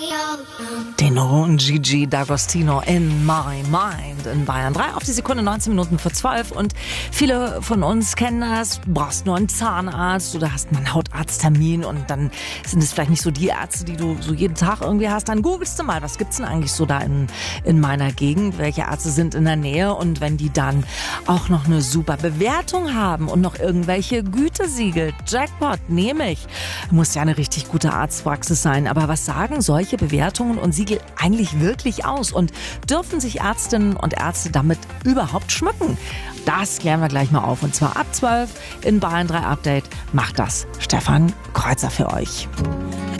Deno und Gigi D'Agostino in My Mind in Bayern 3 auf die Sekunde 19 Minuten vor 12 und viele von uns kennen das, du brauchst nur einen Zahnarzt oder hast mal einen Hautarzttermin und dann sind es vielleicht nicht so die Ärzte, die du so jeden Tag irgendwie hast, dann googelst du mal, was gibt's denn eigentlich so da in meiner Gegend, welche Ärzte sind in der Nähe und wenn die dann auch noch eine super Bewertung haben und noch irgendwelche Gütesiegel, Jackpot, nehme ich. Muss ja eine richtig gute Arztpraxis sein, aber was sagen solche Bewertungen und Siegel eigentlich wirklich aus und dürfen sich Ärztinnen und Ärzte damit überhaupt schmücken? Das klären wir gleich mal auf und zwar ab 12 in Bayern 3 Update macht das Stefan Kreuzer für euch.